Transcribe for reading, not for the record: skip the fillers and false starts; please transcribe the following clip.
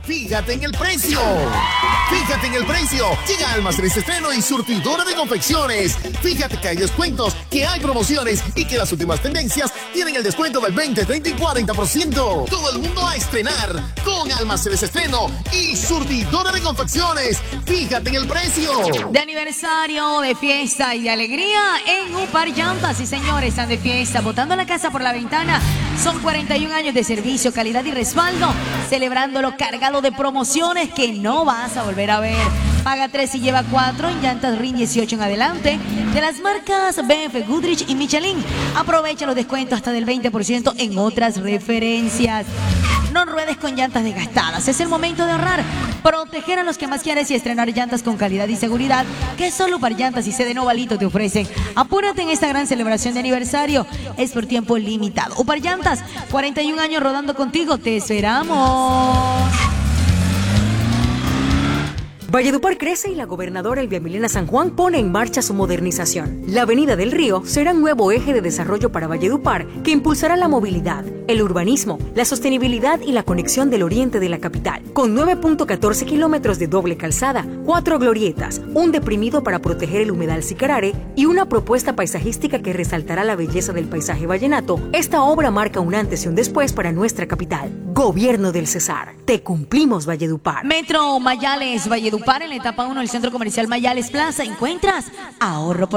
Fíjate en el precio. Fíjate en el precio. Llega Almacenes Estreno y Surtidora de Confecciones. Fíjate que hay descuentos, que hay promociones y que las últimas tendencias tienen el descuento del 20, 30 y 40%. Todo el mundo a estrenar con Almacenes Estreno y Surtidora de Confecciones. Fíjate en el precio. De aniversario, de fiesta y de alegría en Upar Llantas. Sí, señores, están de fiesta, botando la casa por la ventana. Son 41 años de servicio, calidad y respaldo, celebrándolo cargado de promociones que no vas a volver a ver. Paga 3 y lleva 4 en llantas RIN 18 en adelante de las marcas BF, Goodrich y Michelin. Aprovecha los descuentos hasta del 20% en otras referencias. No ruedes con llantas desgastadas. Es el momento de ahorrar, proteger a los que más quieres y estrenar llantas con calidad y seguridad que solo Upar Llantas y Sede Novalito te ofrecen. Apúrate en esta gran celebración de aniversario. Es por tiempo limitado. Upar Llantas, 41 años rodando contigo. Te esperamos. Valledupar crece y la gobernadora Elvia Milena San Juan pone en marcha su modernización. La Avenida del Río será un nuevo eje de desarrollo para Valledupar que impulsará la movilidad, el urbanismo, la sostenibilidad y la conexión del oriente de la capital. Con 9.14 kilómetros de doble calzada, 4 glorietas, un deprimido para proteger el humedal Sicarare y una propuesta paisajística que resaltará la belleza del paisaje vallenato, esta obra marca un antes y un después para nuestra capital. Gobierno del Cesar. Te cumplimos, Valledupar. Metro Mayales, Valledupar, en la etapa 1 del Centro Comercial Mayales Plaza, encuentras ahorro por